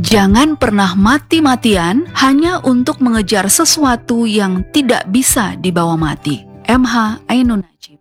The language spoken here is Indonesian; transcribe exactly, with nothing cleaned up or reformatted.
Jangan pernah mati-matian hanya untuk mengejar sesuatu yang tidak bisa dibawa mati. M H Ainun Najib.